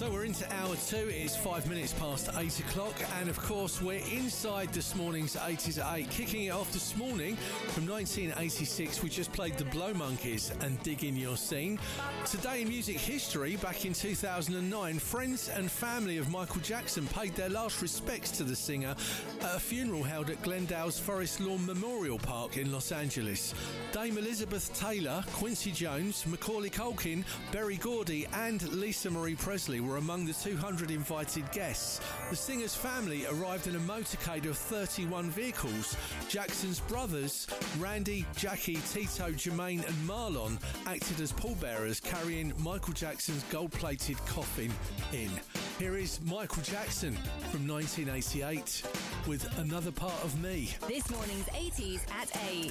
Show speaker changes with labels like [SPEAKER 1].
[SPEAKER 1] So we're into hour two. It's 5 minutes past 8 o'clock. And of course, we're inside this morning's 80s at 8. Kicking it off this morning from 1986, we just played the Blow Monkeys and Dig In Your Scene. Today in music history, back in 2009, friends and family of Michael Jackson paid their last respects to the singer at a funeral held at Glendale's Forest Lawn Memorial Park in Los Angeles. Dame Elizabeth Taylor, Quincy Jones, Macaulay Culkin, Berry Gordy and Lisa Marie Presley were among the 200 invited guests. The singer's family arrived in a motorcade of 31 vehicles. Jackson's brothers, Randy, Jackie, Tito, Jermaine and Marlon, acted as pallbearers carrying Michael Jackson's gold-plated coffin in. Here is Michael Jackson from 1988 with Another Part of Me.
[SPEAKER 2] This morning's 80s at 8.